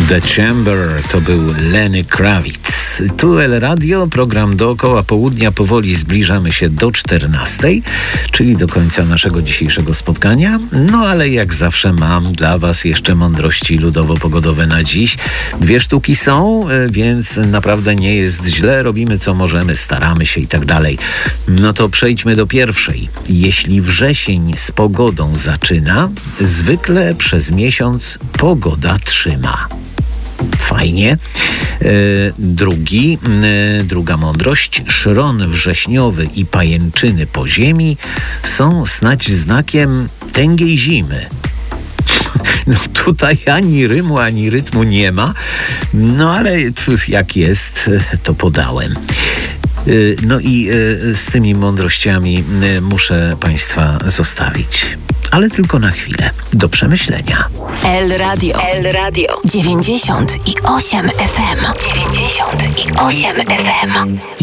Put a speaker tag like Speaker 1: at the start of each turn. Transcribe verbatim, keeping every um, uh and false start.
Speaker 1: The Chamber to był Lenny Kravitz. Tu El Radio, program dookoła południa. Powoli zbliżamy się do czternastej, czyli do końca naszego dzisiejszego spotkania. No ale jak zawsze mam dla Was jeszcze mądrości ludowo-pogodowe na dziś. Dwie sztuki są, więc naprawdę nie jest źle. Robimy co możemy, staramy się i tak dalej. No to przejdźmy do pierwszej. Jeśli wrzesień z pogodą zaczyna, zwykle przez miesiąc pogoda trzyma. Fajnie. E, drugi, e, druga mądrość. Szron wrześniowy i pajęczyny po ziemi są snać znakiem tęgiej zimy. No tutaj ani rymu, ani rytmu nie ma. No ale jak jest, to podałem. No i z tymi mądrościami muszę Państwa zostawić. Ale tylko na chwilę. Do przemyślenia.
Speaker 2: El Radio. El Radio. dziewięćdziesiąt i osiem F M. dziewięćdziesiąt i osiem F M.